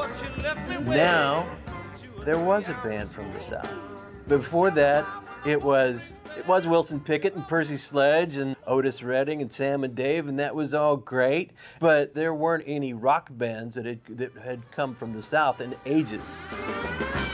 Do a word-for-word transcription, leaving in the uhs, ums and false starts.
Now, there was a band from the South. Before that, it was it was Wilson Pickett and Percy Sledge and Otis Redding and Sam and Dave, and that was all great. But there weren't any rock bands that had, that had come from the South in ages.